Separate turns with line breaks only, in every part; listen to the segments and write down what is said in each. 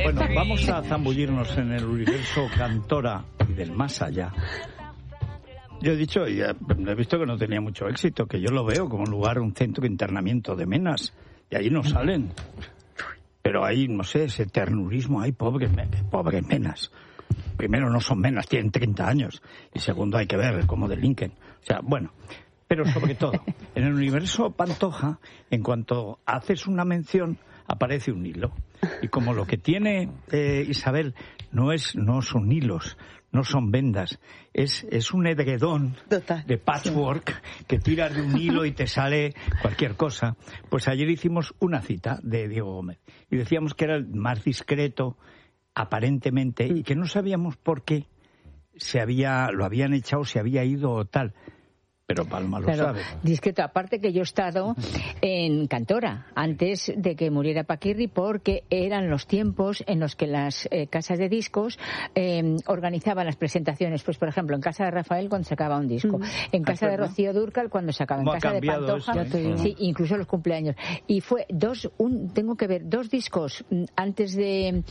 Bueno, vamos a zambullirnos en el universo Cantora y del más allá. Yo he dicho, y he visto que no tenía mucho éxito, que yo lo veo como un lugar, un centro de internamiento de menas, y ahí no salen. Pero hay, no sé, ese ternurismo, hay pobres menas. Primero, no son menas, tienen 30 años. Y segundo, hay que ver cómo delinquen. O sea, bueno, pero sobre todo, en el universo Pantoja, en cuanto haces una mención, aparece un hilo. Y como lo que tiene Isabel no son hilos, no son vendas, es un edredón de patchwork que tiras de un hilo y te sale cualquier cosa. Pues ayer hicimos una cita de Diego Gómez y decíamos que era el más discreto, aparentemente, y que no sabíamos por qué lo habían echado, se había ido o tal. Pero Palma lo sabe.
Discreto. Aparte que yo he estado en Cantora antes de que muriera Paquirri, porque eran los tiempos en los que las casas de discos organizaban las presentaciones. Pues, por ejemplo, en casa de Rafael cuando sacaba un disco, en casa de Rocío Dúrcal cuando sacaba, en casa de Pantoja, sí, incluso los cumpleaños. Y fue tengo que ver, 2 discos antes de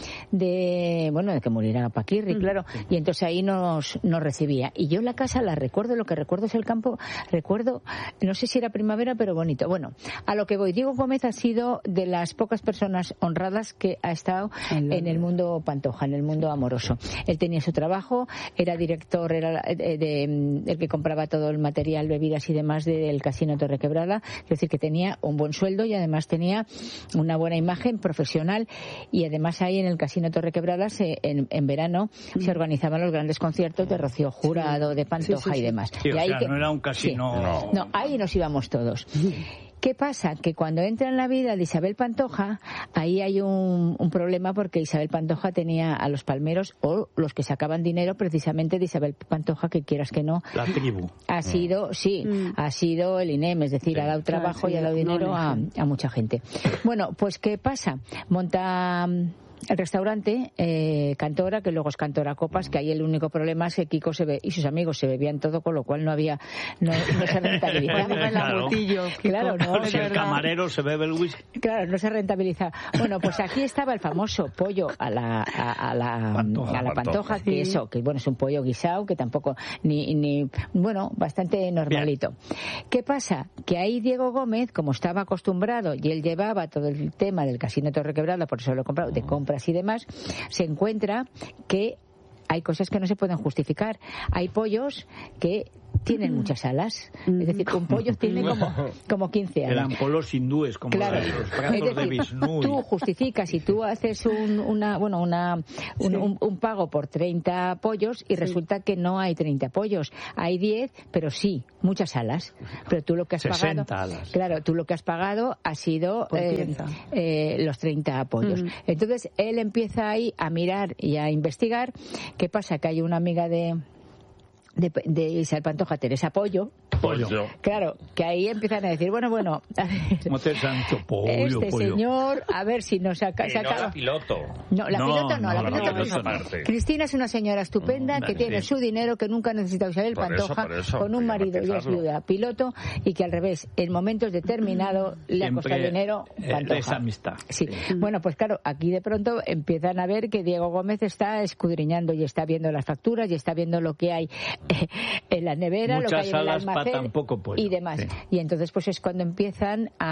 que muriera Paquirri, claro. Y entonces ahí nos recibía. Y yo la casa la recuerdo, lo que recuerdo es el campo. Recuerdo, no sé si era primavera, pero bonito. Bueno, a lo que voy, Diego Gómez ha sido de las pocas personas honradas que ha estado en el mundo Pantoja, en el mundo amoroso. Él tenía su trabajo, era director, era el que compraba todo el material, bebidas y demás del Casino Torrequebrada, es decir, que tenía un buen sueldo y además tenía una buena imagen profesional, y además ahí en el Casino Torrequebrada en verano se organizaban los grandes conciertos de Rocío Jurado, de Pantoja y demás.
Sí,
y ahí
no era un casino.
No, ahí nos íbamos todos. ¿Qué pasa? Que cuando entra en la vida de Isabel Pantoja, ahí hay un problema, porque Isabel Pantoja tenía a los palmeros, o los que sacaban dinero precisamente de Isabel Pantoja, que quieras que no.
La tribu.
Ha sido el INEM, es decir, ha dado trabajo y ha dado dinero a mucha gente. Bueno, pues ¿qué pasa? Monta el restaurante Cantora, que luego es Cantora Copas, que ahí el único problema es que Kiko y sus amigos se bebían todo, con lo cual no se rentabilizaba.
Claro, no, si el camarero se bebe el whisky.
Claro, no se rentabiliza. Bueno, pues aquí estaba el famoso pollo a la Pantoja, que es un pollo guisado, que tampoco bastante normalito. Bien. ¿Qué pasa? Que ahí Diego Gómez, como estaba acostumbrado y él llevaba todo el tema del Casino Torrequebrada, por eso lo he comprado, de compras y demás, se encuentra que hay cosas que no se pueden justificar. Hay pollos que tienen muchas alas. Es decir, un pollo tiene como 15 alas.
Eran pollos hindúes, como los brazos de Vishnu.
Tú justificas y tú haces un pago por 30 pollos y resulta que no hay 30 pollos. Hay 10, pero sí, muchas alas. Pero tú lo que has
60
pagado...
alas.
Claro, tú lo que has pagado ha sido los 30 pollos. Entonces, él empieza ahí a mirar y a investigar. ¿Qué pasa? Que hay una amiga de Isabel Pantoja, Teresa Pollo. Claro, que ahí empiezan a decir, bueno,
¿cómo te Sancho?
Pollo. Señor, a ver si nos saca...
No, la piloto.
No, la piloto no. Cristina es una señora estupenda que tiene su dinero, que nunca ha necesitado Isabel Pantoja, con un marido y es viuda, piloto, y que al revés, en momentos determinados le ha costado dinero Pantoja.
Esa amistad.
Sí. Bueno, pues claro, aquí de pronto empiezan a ver que Diego Gómez está escudriñando y está viendo las facturas y está viendo lo que hay en la nevera,
muchas
lo que hay en el almacén
y
demás. Sí. Y entonces pues es cuando empieza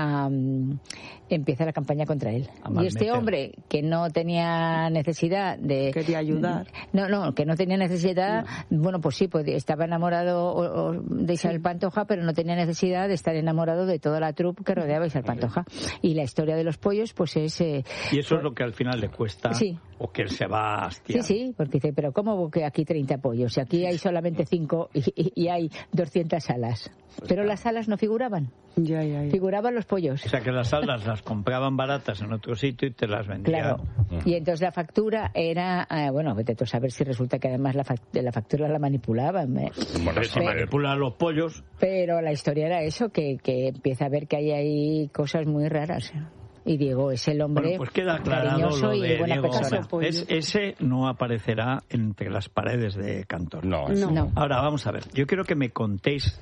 la campaña contra él. Y este hombre que no tenía necesidad de...
Quería ayudar.
No, que no tenía necesidad, bueno, pues sí, pues estaba enamorado de Isabel Pantoja, pero no tenía necesidad de estar enamorado de toda la troupe que rodeaba a Isabel Pantoja. Y la historia de los pollos pues es...
y eso es lo que al final le cuesta, o que él se va a hastiar.
Sí, porque dice, pero ¿cómo que aquí 30 pollos? Si aquí hay solamente 5 y hay 200 salas. Pero las salas no figuraban.
Ya.
Figuraban los pollos.
O sea que las salas las compraban baratas en otro sitio y te las vendían.
Claro. Y entonces la factura era... vete tú a saber si resulta que además la factura la manipulaban.
Se manipulan los pollos.
Pero la historia era eso, que empieza a ver que hay ahí cosas muy raras. Y Diego es el hombre
pues queda cariñoso
y de buena persona.
Ese no aparecerá entre las paredes de Cantor.
No.
Ahora vamos a ver. Yo quiero que me contéis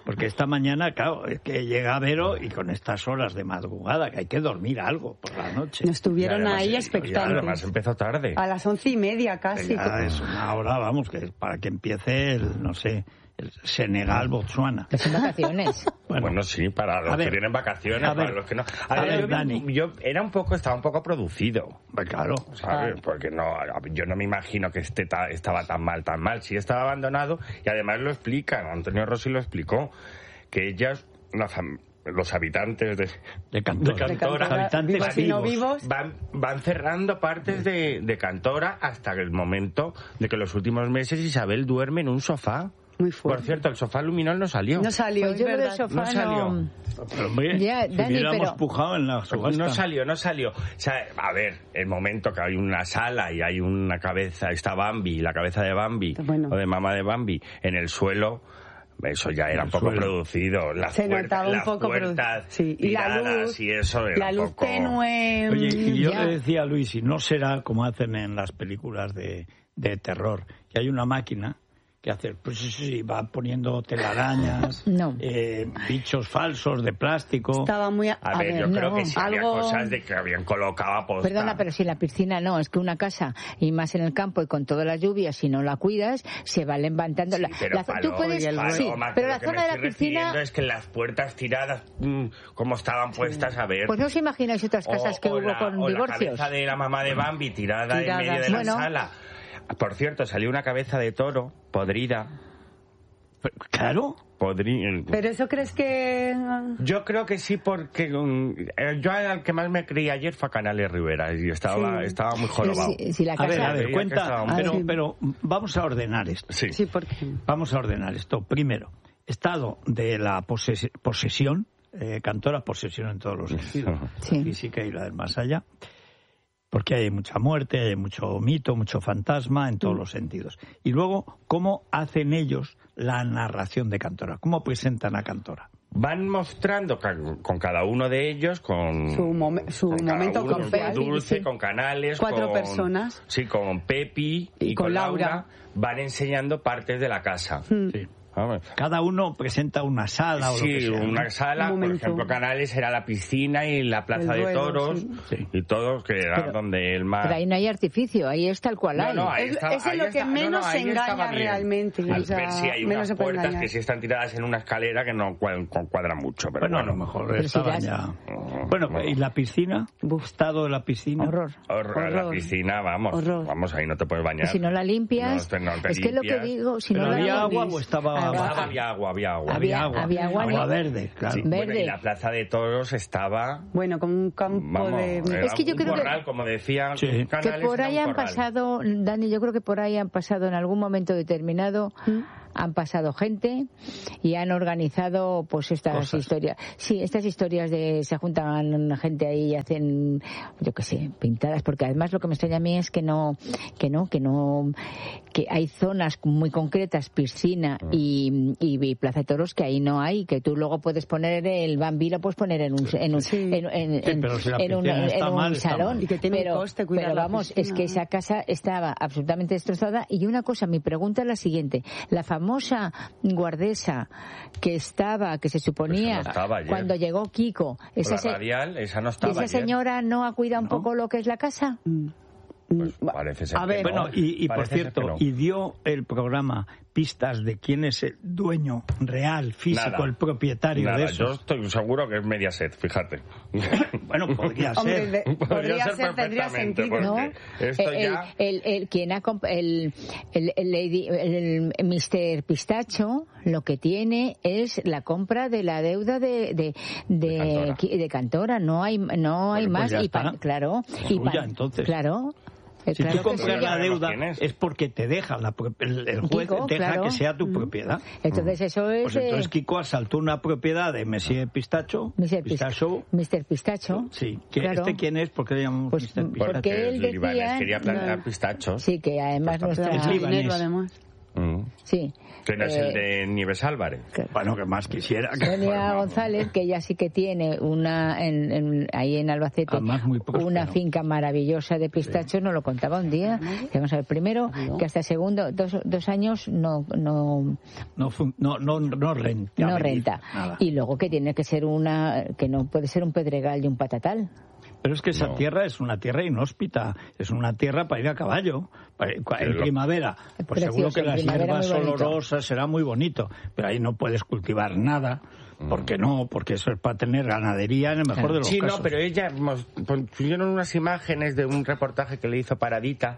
Porque esta mañana, claro, es que llega Vero y con estas horas de madrugada, que hay que dormir algo por la noche.
Nos estuvieron ahí expectantes.
Además empezó tarde.
A las 11:30 casi.
Ya es una hora, vamos, que es para que empiece el, no sé, el Senegal, Botsuana.
Que son vacaciones.
Bueno, sí, para los que tienen vacaciones, para los que no.
Dani.
Yo estaba un poco producido.
Pues claro.
¿Sabes? Porque yo no me imagino que estaba tan mal. Sí, estaba abandonado y además lo explican. Antonio Rossi lo explicó. Que ellas, los habitantes de Cantora,
habitantes
vivos.
van cerrando partes de Cantora hasta el momento de que los últimos meses Isabel duerme en un sofá.
Muy fuerte.
Por cierto, el sofá luminol no salió.
No salió,
Pues yo
es
del
verdad.
sofá
No salió.
Pero, hombre,
Ya,
si
Dani,
hubiéramos
pero-
pujado en la subasta.
No salió. O sea, a ver, el momento que hay una sala y hay una cabeza, está Bambi, la cabeza de Bambi,
Bueno.
o de mamá de Bambi, en el suelo, eso ya era un poco producido.
Se notaba un poco
puertas
sí. Y la
tiradas
luz,
y eso era
la
un
luz
poco...
tenue.
Oye, y yo
Ya.
le decía a Luis, y no será como hacen en las películas de terror, que hay una máquina que hace, pues sí, va poniendo telarañas,
No.
bichos falsos de plástico.
Estaba muy...
A ver, yo creo que sí había
algo...
cosas de que habían colocado a posta.
Perdona, pero si la piscina no, es que una casa, y más en el campo y con todas las lluvias, si no la cuidas, se va levantando.
Sí, pero
tú puedes, sí, pero la zona de la piscina...
es que las puertas tiradas, como estaban puestas, a ver...
Pues no os imagináis otras casas que hubo con
o
divorcios.
La cabeza de la mamá de Bambi tirada en medio de
Bueno.
la sala. Por cierto, salió una cabeza de toro podrida.
Claro.
¿Pero eso crees que...?
Yo creo que sí, porque yo al que más me creí ayer fue a Canales Rivera y estaba muy jorobado.
Si la casa...
A ver,
Veía
cuenta,
que estaba-
pero vamos a ordenar esto.
Sí.
¿por qué?
Vamos a ordenar esto. Primero, estado de la posesión, Cantora, posesión en todos los sentidos,
Sí.
la física y la del más allá, porque hay mucha muerte, hay mucho mito, mucho fantasma en todos los sentidos. Y luego, ¿cómo hacen ellos la narración de Cantora? ¿Cómo presentan a Cantora?
Van mostrando con cada uno de ellos, con
Su
con cada
momento
uno,
crucial.
con Dulce,
Sí.
con Canales,
4
con
personas.
Sí, con Pepi y con Laura. Van enseñando partes de la casa.
Sí.
Vamos.
Cada uno presenta una sala o lo que
Sí,
sea, ¿no?
una sala,
Un
por
momento.
ejemplo, Canales era la piscina y la plaza
El
de
ruedo,
toros
sí.
y todos, que era
Pero-
donde el más...
Pero ahí no hay artificio, ahí es tal cual hay.
ahí
Es-
estaba-
eso es
ahí
lo que
está-
menos
ahí
engaña
estaba bien.
realmente,
Al
o sea,
ver si hay
menos
unas
se puede
puertas
engañar.
que sí están tiradas en una escalera que no cuadran mucho, pero
Bueno, a lo mejor
Pero si
estaban
las-
ya... Bueno, ¿y la piscina? ¿Estado de la piscina?
Horror.
La piscina,
Horror.
vamos, ahí no te puedes bañar.
Pues si no la limpias,
No te
es que lo que
limpias.
digo, si
¿Pero
no la
había agua
limpias-
o estaba
Había agua.
Había agua, ¿no?
verde, claro.
Sí,
Verde.
bueno, y la plaza de toros estaba...
Bueno, con un campo
Vamos,
de...
era
Es que yo
un
creo que-
corral, como decían
Sí.
Que
Canales,
por
era
ahí
un
han
corral.
pasado, Dani, yo creo que por ahí han pasado en algún momento determinado, han pasado gente y han organizado pues estas
Cosas.
historias. Sí, estas historias de se juntan gente ahí y hacen, yo qué sé, pintadas, porque además lo que me extraña a mí es que hay zonas muy concretas, piscina y plaza de toros, que ahí no hay, que tú luego puedes poner el Bambi, lo puedes poner en un
Sí,
pero si la piscina está mal, está
salón.
mal.
Y que tiene un coste cuidar
pero
la
vamos,
piscina,
es que
¿no?
esa casa estaba absolutamente destrozada. Y una cosa, mi pregunta es la siguiente: la famosa guardesa que se suponía
Pues no estaba ayer.
cuando llegó Kiko,
La radial, esa no estaba
esa
ayer.
señora no ha cuidado un poco lo que es la casa.
Pues parece ser
A
que
ver.
no.
Bueno, y por
Parece ser
cierto,
que no.
y dio el programa pistas de quién es el dueño real, físico,
Nada.
el propietario
Nada,
de eso.
yo estoy seguro que es Mediaset, fíjate.
Bueno, podría
Hombre,
ser.
podría ser, tendría
perfectamente,
sentido.
porque
¿No?
esto ya...
Quien ha el Mr. Pistacho lo que tiene es la compra de la deuda de Cantora. No hay
pues
más.
ya
Y
está.
claro.
Suya, entonces.
Claro.
Si
claro
tú
que
compras
sí.
la deuda
¿Quién es?
es porque te deja, el juez
Kiko,
deja
claro.
que sea tu propiedad.
Entonces eso es
Pues entonces Kiko asaltó una propiedad de Monsieur Pistacho.
Mr. Pistacho.
Sí. ¿Que
Claro.
¿Este quién es? ¿Por qué le llamamos
Pues,
Mr. Pistacho?
porque él decía...
Libanés quería plantar
no,
pistachos.
Sí, que además
Pues
nuestra...
es libanés.
Dinero, además.
Sí.
Que no es el de Nieves Álvarez.
Bueno, que más quisiera.
Sonia González, que ella sí que tiene ahí en Albacete una finca maravillosa de pistachos, nos lo contaba un día. Vamos a ver, primero, que hasta el segundo, 2 años no renta.
Nada.
Y luego que tiene que ser que no puede ser un pedregal y un patatal.
Pero es que esa tierra es una tierra inhóspita, es una tierra para ir a caballo. En primavera, pues seguro que las hierbas olorosas será muy bonito, pero ahí no puedes cultivar nada. ¿Por qué no? Porque eso es para tener ganadería en el mejor de los casos.
Sí, no, pero ella pusieron unas imágenes de un reportaje que le hizo Paradita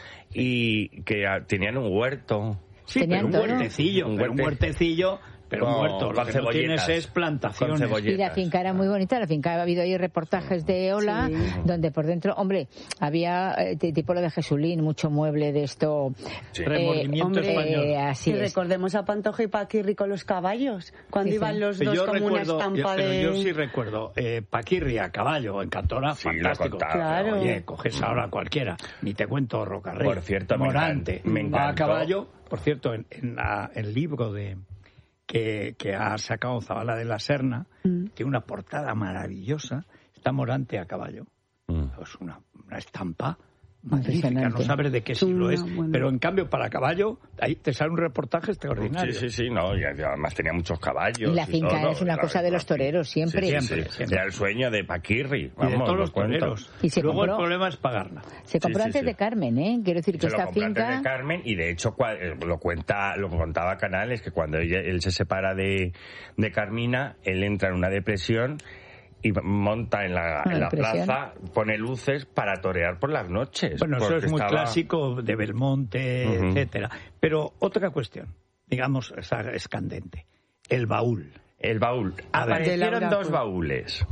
y que tenían un huerto.
Sí, pero un huertecillo, pero muerto. Lo que no tienes es plantaciones.
Y la finca era muy bonita. La finca ha habido ahí reportajes de Ola, donde por dentro, hombre, había tipo lo de Jesulín, mucho mueble de esto.
Sí. Remordimiento español.
Así
y recordemos a Pantoja y Paquirri con los caballos, cuando iban los dos como una estampa de...
Yo sí recuerdo, Paquirri a caballo en Cantora, fantástico.
Claro.
Oye, coges ahora cualquiera, ni te cuento Rocarrey.
Por cierto,
Morante,
me encantó.
Va a caballo, por cierto, en el libro que ha sacado Zabala de la Serna, tiene una portada maravillosa, está Morante a caballo. Es una estampa magnífica, no sabes de qué siglo es, pero en cambio para caballo ahí te sale un reportaje extraordinario.
Sí, no, y además tenía muchos caballos.
Y la finca es una cosa de los toreros, siempre.
Siempre.
Era el sueño de Paquirri,
Y de todos los toreros. Y luego el problema es pagarla.
Se compró antes de Carmen, Quiero decir que esta finca...
antes de Carmen, y de hecho lo contaba Canales, que cuando él se separa de Carmina, él entra en una depresión y monta en la plaza, pone luces para torear por las noches.
Bueno, eso es muy clásico de Belmonte, etcétera. Pero otra cuestión, digamos, es candente. El baúl. Aparecieron 2 baúles.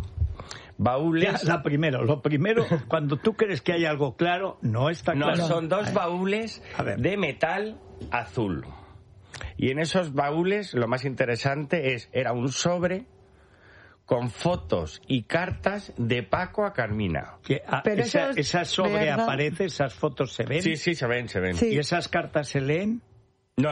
Lo primero, cuando tú crees que hay algo claro, no está claro.
No, son 2 baúles de metal azul. Y en esos baúles, lo más interesante era un sobre con fotos y cartas de Paco a Carmina.
Pero esa sobre aparece, esas fotos se ven.
Sí, se ven.
Sí. ¿Y esas cartas se leen?
No.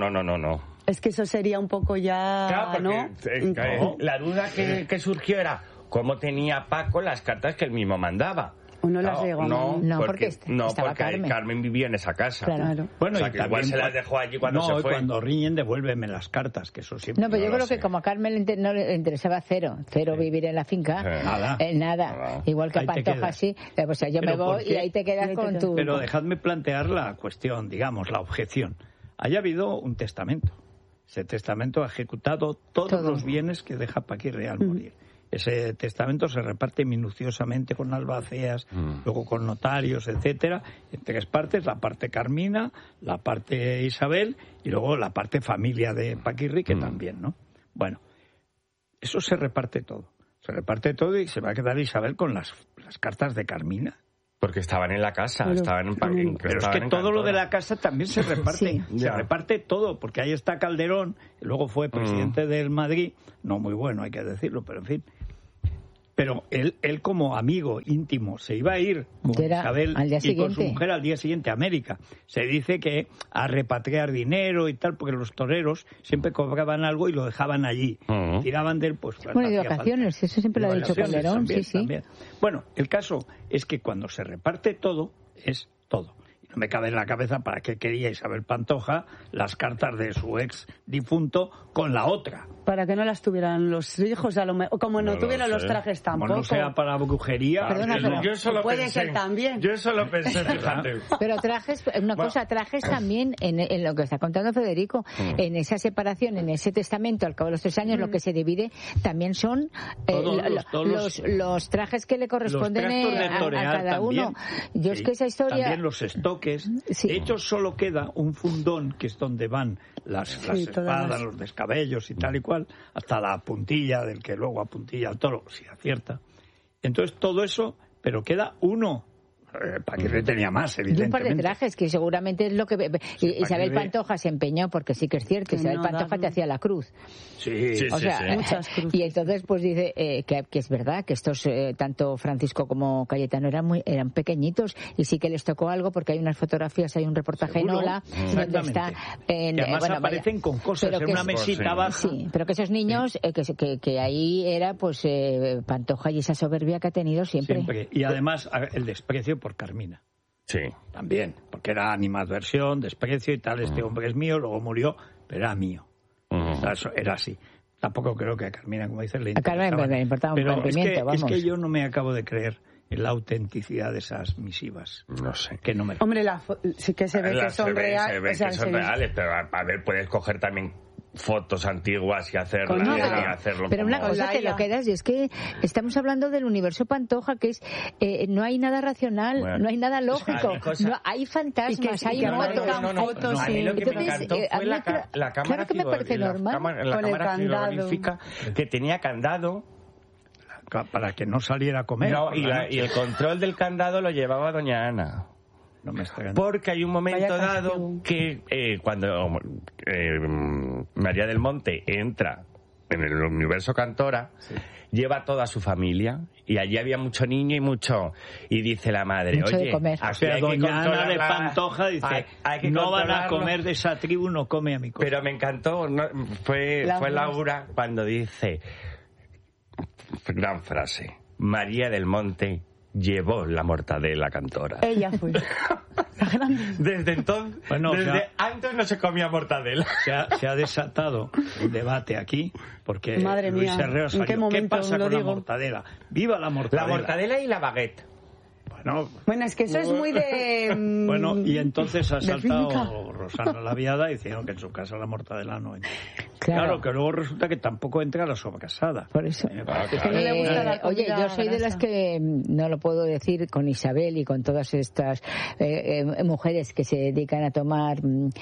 Es que eso sería un poco ya...
Claro, porque la duda que surgió era cómo tenía Paco las cartas que él mismo mandaba.
No las llegó.
No, porque
Carmen vivía en esa casa.
Claro.
Bueno,
o sea, que igual se las dejó allí cuando se fue.
Cuando riñen, devuélveme las cartas, que eso siempre.
No, pero yo creo que como a Carmen no le interesaba cero vivir en la finca. Nada. Igual que a Pantoja, sí. O sea, yo me voy y ahí te quedas con tu...
Pero dejadme plantear la cuestión, digamos, la objeción. Haya habido un testamento. Ese testamento ha ejecutado todos los bienes que deja Paquirri al morir. Ese testamento se reparte minuciosamente con albaceas, luego con notarios, etcétera, en 3 partes: la parte Carmina, la parte Isabel y luego la parte familia de Paquirri, que también, ¿no? Bueno, eso se reparte todo y se va a quedar Isabel con las cartas de Carmina.
Porque estaban en la casa,
pero es que todo lo de la casa también se reparte, se reparte todo, porque ahí está Calderón, luego fue presidente del Madrid, no muy bueno, hay que decirlo, pero en fin. Pero él como amigo íntimo se iba a ir con Isabel y con su mujer al día siguiente a América. Se dice que a repatriar dinero y tal, porque los toreros siempre cobraban algo y lo dejaban allí. Tiraban de él, pues...
Bueno, y de vacaciones, eso siempre lo ha dicho Calderón,
también. Bueno, el caso es que cuando se reparte todo, es todo. No me cabe en la cabeza para qué quería Isabel Pantoja las cartas de su ex difunto con la otra.
Para que no las tuvieran los hijos, como no tuvieran los trajes tampoco.
Como no sea para brujería.
Perdona, pero
yo solo
puede ser también.
Yo solo pensé, fíjate.
Pero trajes también, en lo que está contando Federico, en esa separación, en ese testamento, al cabo de los 3 años, lo que se divide también son los trajes que le corresponden a cada uno. Yo es que esa historia...
También los estoques. De hecho, solo queda un fundón, que es donde van las espadas, los descabellos y tal y cual, hasta la puntilla, del que luego apuntilla el toro, si acierta. Entonces, todo eso, pero queda uno. Paquirri tenía más, evidentemente.
Y un par de trajes, que seguramente es lo que... Isabel Pantoja se empeñó, porque sí que es cierto, Isabel Pantoja te hacía la cruz.
Sí,
o sea, muchas cruces. Y entonces pues dice que es verdad que estos, tanto Francisco como Cayetano eran pequeñitos, y sí que les tocó algo, porque hay unas fotografías, hay un reportaje en Ola, donde está...
que además aparecen con cosas en una mesita baja.
Sí, pero que esos niños, que ahí era pues Pantoja y esa soberbia que ha tenido siempre.
Y además el desprecio por Carmina.
Sí.
También, porque era animadversión, desprecio y tal, este hombre es mío, luego murió, pero era mío. O sea, eso era así. Tampoco creo que a Carmina, como dices, le
importaba un
pero
rompimiento,
es que yo no me acabo de creer en la autenticidad de esas misivas.
No sé.
Que no me...
Hombre, sí que se ve que son reales.
Se ve que son reales, pero a ver, puedes coger también fotos antiguas y hacerlas
pero una cosa te lo quedas, y es que estamos hablando del universo Pantoja, que es no hay nada racional, no hay nada lógico, no hay fantasmas, hay motos.
A mí lo que me encantó fue la cámara,
que me parece normal,
la cámara frigorífica que tenía candado
para que no saliera a comer.
No, y el control del candado lo llevaba doña Ana.
No me está
porque hay un momento dado que cuando María del Monte entra en el universo Cantora, lleva a toda su familia, y allí había mucho niño y dice la madre,
mucho
oye,
de comer.
Aquí hay doña Ana de Pantoja dice, hay que no van a comer de esa tribu, no come a mi cosa.
Pero me encantó, fue Laura cuando dice, gran frase, María del Monte llevó la mortadela Cantora.
Ella fue.
Desde entonces, antes no se comía mortadela.
Se ha desatado un debate aquí, porque
Madre
Luis
mía,
Herrero salió. ¿Qué pasa con la mortadela? ¡Viva la mortadela!
La mortadela y la baguette.
Bueno, es que eso es muy de...
Bueno, y entonces ha saltado Rosana Laviada diciendo que en su casa la mortadela no entra. Claro, que luego resulta que tampoco entra la sobrasada.
Por eso.
Oye,
yo soy de las que, no lo puedo decir con Isabel y con todas estas mujeres que se dedican a tomar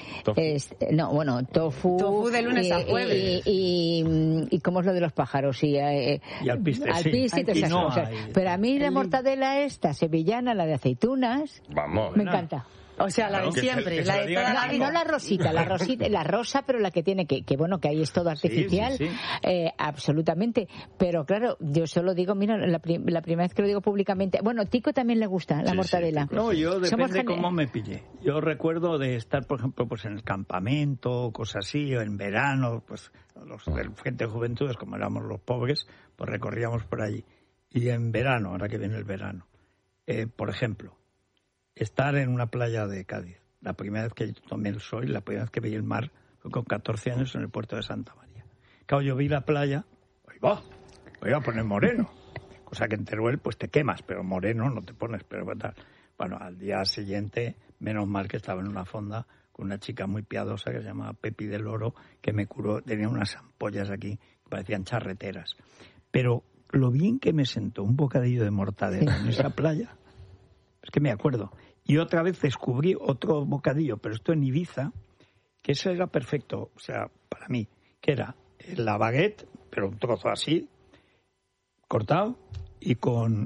tofu.
Tofu de lunes a jueves.
Y cómo es lo de los pájaros. Y
alpiste,
y todas esas cosas. Pero a mí la mortadela esta sevillana, la de aceitunas, me encanta.
O sea, la de siempre, la de toda la vida.
No la rosita, la rosa, pero la que tiene que ahí es todo artificial, sí. Absolutamente. Pero claro, yo solo digo, mira, la primera vez que lo digo públicamente, bueno, Tico también le gusta la mortadela.
Sí. No, yo depende cómo me pillé. Yo recuerdo de estar, por ejemplo, pues en el campamento, cosas así, o en verano, pues los del Frente de Juventudes, como éramos los pobres, pues recorríamos por allí. Y en verano, ahora que viene el verano, por ejemplo, estar en una playa de Cádiz. La primera vez que yo tomé el sol, la primera vez que veí el mar, fue con 14 años en el puerto de Santa María. Claro, yo vi la playa, voy a poner moreno. Cosa que en Teruel pues te quemas, pero moreno no te pones, pero tal. Bueno, al día siguiente, menos mal que estaba en una fonda con una chica muy piadosa que se llamaba Pepi del Oro, que me curó, tenía unas ampollas aquí que parecían charreteras. Pero lo bien que me sentó un bocadillo de mortadela en esa playa, es que me acuerdo. Y otra vez descubrí otro bocadillo, pero esto en Ibiza, que ese era perfecto, o sea, para mí, que era la baguette, pero un trozo así, cortado, y con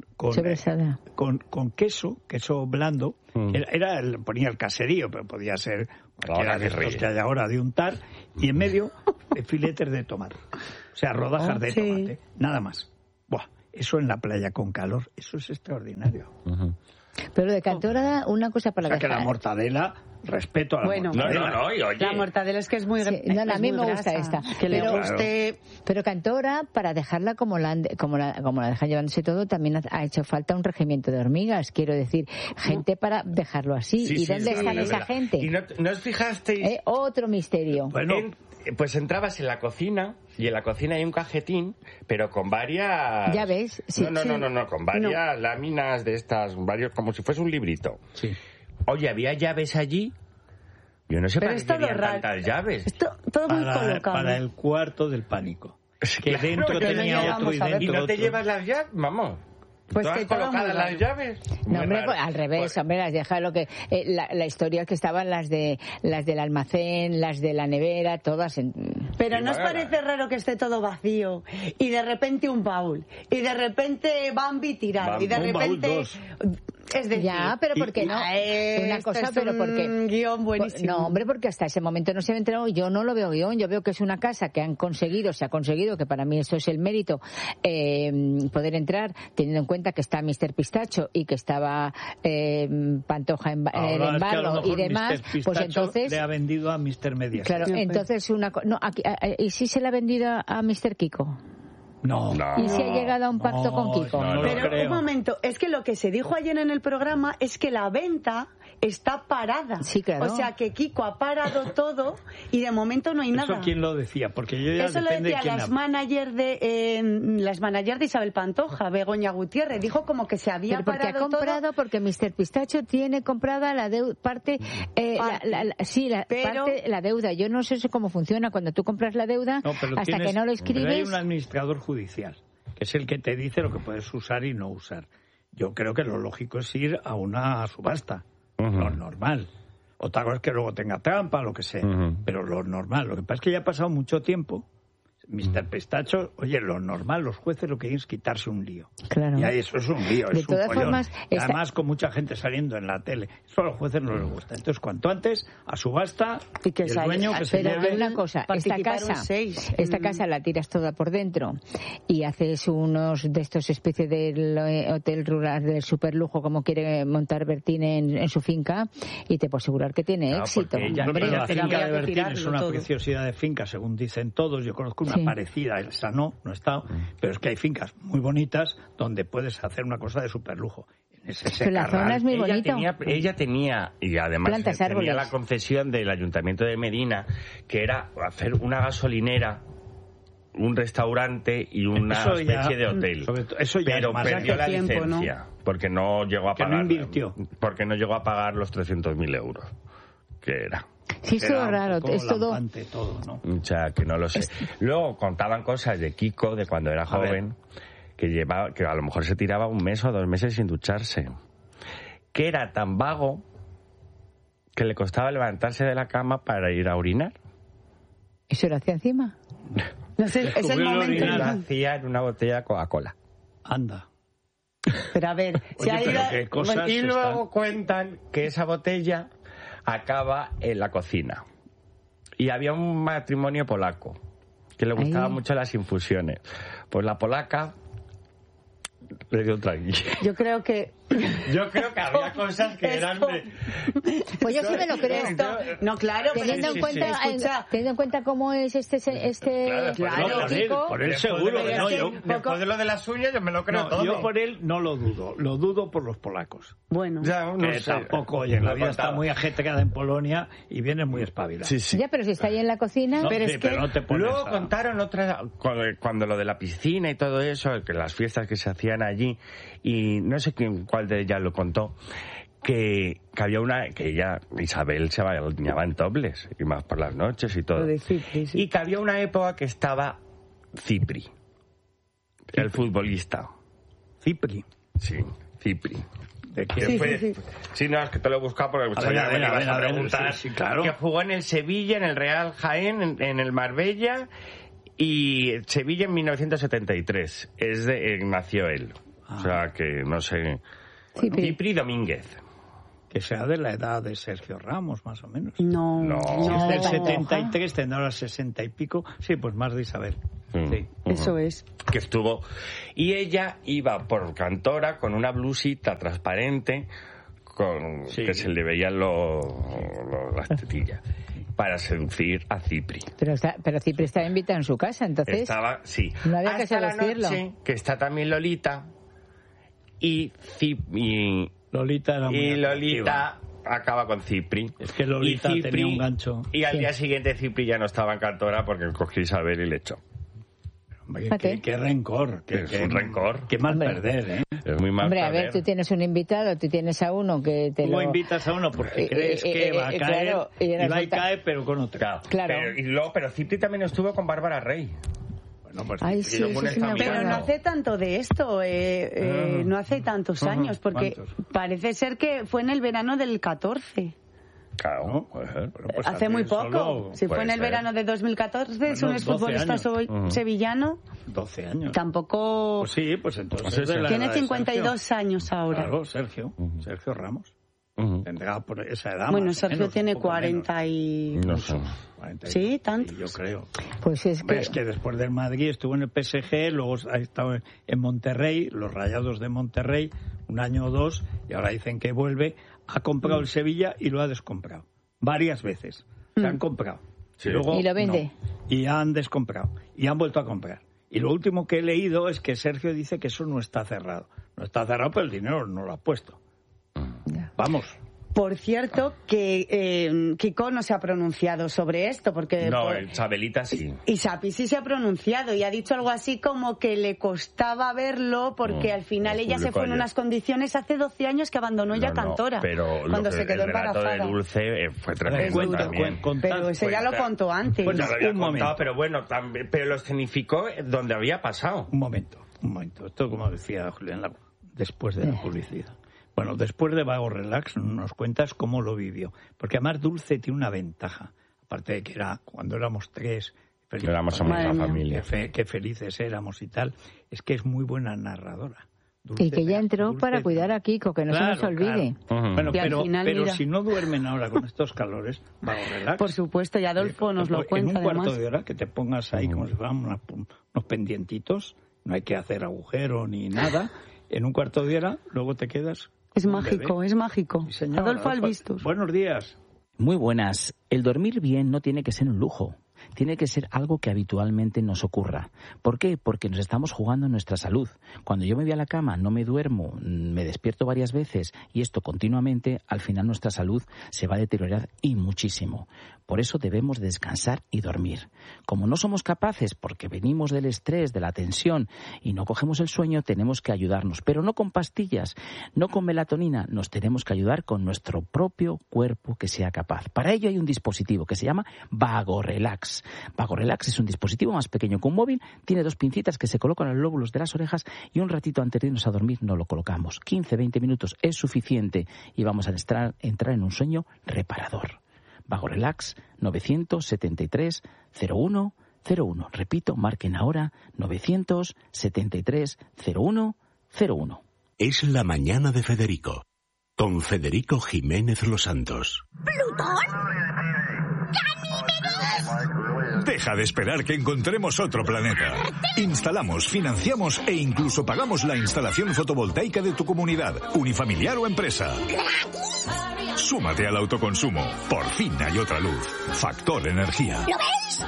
queso blando, ponía el caserío, pero podía ser cualquiera de estos que hay ahora de untar, y en medio filetes de tomate, o sea, rodajas de tomate, nada más. Buah, eso en la playa con calor, eso es extraordinario.
Pero de Cantora, una cosa para
que la mortadela, respeto a la mortadela.
Oye.
La mortadela es que es muy
a mí me gusta esta.
Que le guste.
Pero Cantora, para dejarla como la dejan llevándose todo, también ha hecho falta un regimiento de hormigas. Quiero decir, gente para dejarlo así. ¿Y dónde están esa gente?
¿Y no os fijasteis?
Otro misterio.
Bueno, pues entrabas en la cocina, y en la cocina hay un cajetín, pero con varias...
¿Llaves? Sí.
No, con varias láminas de estas, como si fuese un librito.
Sí.
Oye, ¿había llaves allí? Yo no sé para qué querían tantas llaves.
Todo muy colocado.
Para el cuarto del pánico. Que dentro tenía otro y dentro
¿Y no te
otro.
llevas las llaves? Vamos.
Pues
¿Todas colocadas las llaves?
No, hombre, al revés, hombre, las deja lo que... la historia es que estaban las del almacén, las de la nevera, todas en...
Pero ¿no os parece raro que esté todo vacío? Y de repente un baúl. Y de repente Bambi tirado. Y de repente... Es decir,
ya, pero ¿por qué no? Una cosa, pero ¿por qué?
Guión buenísimo.
No, hombre, porque hasta ese momento no se había enterado. Yo no lo veo guión. Yo veo que es una casa que se ha conseguido, que para mí eso es el mérito, poder entrar, teniendo en cuenta que está Mr. Pistacho y que estaba Pantoja en Barlo y demás. Pues entonces
le ha vendido a Mr. Mediaset.
Claro, entonces ¿y si se le ha vendido a Mr. Kiko?
No.
¿Y si ha llegado a un pacto con Kiko?
No,
pero un momento, es que lo que se dijo ayer en el programa es que la venta está parada.
Sí, claro.
O sea, que Kiko ha parado todo y de momento no hay nada.
¿Eso quién lo decía? Porque yo ya
eso lo decía las managers de Isabel Pantoja, Begoña Gutiérrez. Dijo como que se había parado
ha comprado
todo.
porque Mr. Pistacho tiene comprada la parte, la deuda. Yo no sé cómo funciona cuando tú compras la deuda, hasta que no lo escribes.
Pero hay un administrador judicial, que es el que te dice lo que puedes usar y no usar. Yo creo que lo lógico es ir a una subasta, lo normal. Otra cosa es que luego tenga trampa, lo que sea, pero lo normal. Lo que pasa es que ya ha pasado mucho tiempo. Mr. Pistacho, oye, lo normal, los jueces lo que quieren es quitarse un lío.
Claro.
Y ahí eso es un lío,
de
es un
todas
follón.
Formas,
además con mucha gente saliendo en la tele. Eso a los jueces no les gusta. Entonces, cuanto antes, a subasta,
y que
el dueño que se lleve...
Pero una cosa, esta casa la tiras toda por dentro y haces unos de estos especies del hotel rural, del superlujo, como quiere montar Bertín en su finca, y te puedo asegurar que tiene éxito.
La finca de Bertín es una preciosidad de finca, según dicen todos. Yo conozco una parecida, esa no he estado, pero es que hay fincas muy bonitas donde puedes hacer una cosa de superlujo.
Pero la zona es muy bonita.
Ella tenía, y además
plantas,
tenía
árboles.
la concesión del Ayuntamiento de Medina, que era hacer una gasolinera, un restaurante y una especie de hotel. Pero perdió la licencia, porque no llegó a pagar.
No invirtió.
Porque no llegó a pagar los 300.000 euros, que era.
Sí, es todo raro, es todo...
¿no?
O sea, que no lo sé. Luego contaban cosas de Kiko, de cuando era joven, que a lo mejor se tiraba 1 mes o 2 meses sin ducharse. Que era tan vago que le costaba levantarse de la cama para ir a orinar.
¿Eso lo hacía encima?
No sé, es el momento.
Lo hacía en una botella de Coca-Cola.
Anda.
Pero a ver,
y luego cuentan que esa botella acaba en la cocina. Y había un matrimonio polaco que le gustaban mucho las infusiones. Pues la polaca le dio un traguillo.
Yo creo que
había cosas que eran de...
Pues yo sí me lo creo.
No, claro,
teniendo en cuenta cómo es
claro, por él seguro que no.
Después de lo de las uñas yo me lo creo todo.
Yo por él no lo dudo por los polacos.
Bueno,
ya, no sé.
Tampoco, oye, la vida está muy ajetreada en Polonia y viene muy espabilada.
Sí.
Ya, pero si está ahí en la cocina...
No,
pero es que
no te pones
luego contaron otra, cuando lo de la piscina y todo eso, que las fiestas que se hacían allí, y no sé cuál de ellas lo contó, que había una, que ella, Isabel, se bañaba en topless, y más por las noches y todo.
Cipri, sí.
Y que había una época que estaba Cipri, el futbolista.
Cipri.
Sí, Cipri.
¿De qué?
Sí, no, es que te lo he buscado porque me ibas a preguntar.
Sí, claro.
Que jugó en el Sevilla, en el Real Jaén, en el Marbella, y Sevilla en 1973. Nació él. O sea, que no sé... Cipri Domínguez.
Que sea de la edad de Sergio Ramos, más o menos.
No.
Si es del 73, tendrá ahora 60 y pico. Sí, pues más de Isabel. Sí.
Eso es.
Que estuvo... Y ella iba por Cantora con una blusita transparente que se le veían las tetillas para seducir a Cipri.
Pero Cipri estaba invitada en su casa, entonces...
Sí.
No había
hasta
que seducirlo.
La noche, que está también Lolita... Y
Lolita era muy
Lolita acaba con Cipri.
Es que Lolita tenía un gancho.
Y al día siguiente Cipri ya no estaba en Cantora porque cogió Isabel y le echó.
Qué rencor.
Es un rencor.
Qué mal perder, ¿eh?
Es muy mal
Hombre,
perder.
a ver, tú tienes un invitado, tú tienes a uno que te
Tú invitas a uno porque crees que va a caer,
claro,
y va y cae, pero con otra.
Claro.
Pero Cipri también estuvo con Bárbara Rey.
Pues
ay, sí,
pero no hace tanto de esto, no hace tantos años, porque parece ser que fue en el verano del 14.
Claro,
¿no?
puede ser.
Bueno, pues
Hace muy poco.
solo
Si fue en el verano de 2014, es un exfutbolista sevillano.
12 años.
Tampoco...
Pues sí, pues entonces...
Tiene 52 años ahora.
Claro, Sergio Ramos. Tendrá por esa edad.
Bueno,
más o
Sergio
menos,
tiene
un poco
40 y...
No sé.
40
Sí, tanto.
yo creo.
Pues es que
después del Madrid estuvo en el PSG, luego ha estado en Monterrey, los Rayados de Monterrey, un año o dos, y ahora dicen que vuelve. Ha comprado el Sevilla y lo ha descomprado. Varias veces. Se han comprado.
Sí.
Y lo vende.
No. Y han descomprado. Y han vuelto a comprar. Y lo último que he leído es que Sergio dice que eso no está cerrado. No está cerrado, pero el dinero no lo ha puesto. Vamos.
Por cierto, que Kiko no se ha pronunciado sobre esto, porque...
No, Chabelita sí.
Y Sapi sí se ha pronunciado y ha dicho algo así como que le costaba verlo porque al final ella se fue en unas condiciones hace 12 años que abandonó ya Cantora.
Pero
cuando se quedó
el relato
embarazada.
de Dulce fue tremendo también.
Pero ese ya lo contó antes.
Pues ya lo había
Un
contado,
momento.
pero bueno, pero lo escenificó donde había pasado.
Un momento. Esto, como decía Julián Lago, después de la publicidad. Bueno, después de Vago Relax nos cuentas cómo lo vivió. Porque además Dulce tiene una ventaja. Aparte de que era cuando éramos tres,
Éramos una familia.
qué felices éramos y tal, es que es muy buena narradora. Dulce,
y que ya entró para cuidar a Kiko, que no se nos olvide.
Claro. Bueno,
Y al final,
pero
mira.
si no duermen ahora con estos calores, Vago Relax.
Por supuesto, y Adolfo nos lo cuenta
en un cuarto
además.
de hora que te pongas ahí como si fueran unos pendientitos, no hay que hacer agujero ni nada, en un cuarto de hora luego te quedas...
Es
un
mágico,
bebé.
es mágico.
Sí, señor.
Adolfo Albistus.
Buenos días.
Muy buenas. El dormir bien no tiene que ser un lujo. Tiene que ser algo que habitualmente nos ocurra. ¿Por qué? Porque nos estamos jugando nuestra salud. Cuando yo me voy a la cama, no me duermo, me despierto varias veces y esto continuamente, al final nuestra salud se va a deteriorar y muchísimo. Por eso debemos descansar y dormir. Como no somos capaces, porque venimos del estrés, de la tensión y no cogemos el sueño, tenemos que ayudarnos. Pero no con pastillas, no con melatonina, nos tenemos que ayudar con nuestro propio cuerpo que sea capaz. Para ello hay un dispositivo que se llama Vago Relax. Vago Relax es un dispositivo más pequeño que un móvil, tiene 2 pincitas que se colocan en los lóbulos de las orejas y un ratito antes de irnos a dormir nos lo colocamos. 15-20 minutos es suficiente y vamos a entrar en un sueño reparador. Vago Relax 973 01 01. Repito, marquen ahora 973 01 01.
Es la mañana de Federico, con Federico Jiménez Los Santos.
¿Plutón?
Deja de esperar que encontremos otro planeta. Instalamos, financiamos e incluso pagamos la instalación fotovoltaica de tu comunidad, unifamiliar o empresa. Súmate al autoconsumo. Por fin hay otra luz. Factor Energía.
¿Lo veis?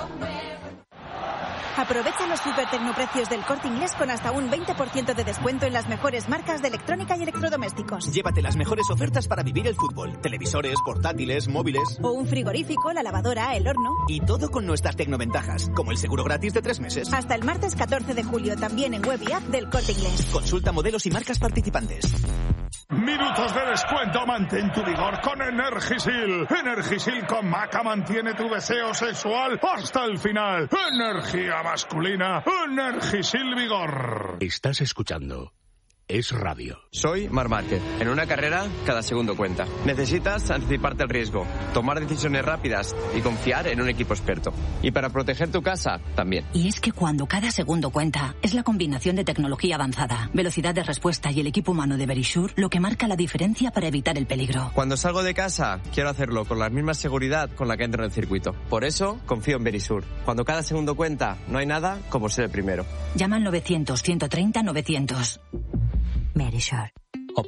Aprovecha los supertecnoprecios del Corte Inglés con hasta un 20% de descuento en las mejores marcas de electrónica y electrodomésticos.
Llévate las mejores ofertas para vivir el fútbol. Televisores, portátiles, móviles.
O un frigorífico, la lavadora, el horno.
Y todo con nuestras tecnoventajas, como el seguro gratis de 3 meses.
Hasta el martes 14 de julio, también en web y app del Corte Inglés.
Consulta modelos y marcas participantes.
Minutos de descuento, mantén tu vigor con Energisil. Energisil con Maca mantiene tu deseo sexual hasta el final. Energía masculina, Energisil Vigor.
Estás escuchando Es Radio.
Soy Marc Márquez. En una carrera, cada segundo cuenta. Necesitas anticiparte al riesgo, tomar decisiones rápidas y confiar en un equipo experto. Y para proteger tu casa, también.
Y es que cuando cada segundo cuenta, es la combinación de tecnología avanzada, velocidad de respuesta y el equipo humano de Verisure lo que marca la diferencia para evitar el peligro.
Cuando salgo de casa, quiero hacerlo con la misma seguridad con la que entro en el circuito. Por eso, confío en Verisure. Cuando cada segundo cuenta, no hay nada como ser el primero.
Llama al 900 130 900. Verisure.